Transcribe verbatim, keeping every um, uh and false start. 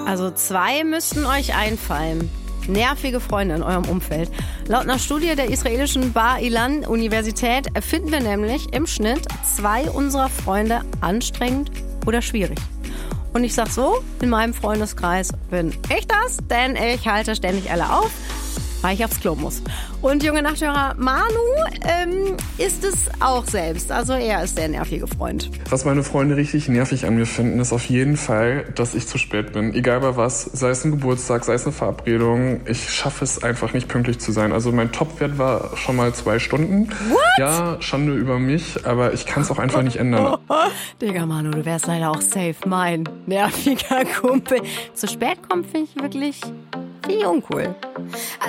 Also zwei müssten euch einfallen. Nervige Freunde in eurem Umfeld. Laut einer Studie der israelischen Bar-Ilan-Universität finden wir nämlich im Schnitt zwei unserer Freunde anstrengend oder schwierig. Und ich sag so, in meinem Freundeskreis bin ich das, denn ich halte ständig alle auf, weil ich aufs Klo muss. Und junge Nachthörer, Manu ähm, ist es auch selbst. Also er ist der nervige Freund. Was meine Freunde richtig nervig an mir finden, ist auf jeden Fall, dass ich zu spät bin. Egal bei was, sei es ein Geburtstag, sei es eine Verabredung. Ich schaffe es einfach nicht pünktlich zu sein. Also mein Topwert war schon mal zwei Stunden. What? Ja, Schande über mich, aber ich kann es auch einfach nicht ändern. Digga, Manu, du wärst leider auch safe mein nerviger Kumpel. Zu spät kommt, finde ich wirklich wie uncool.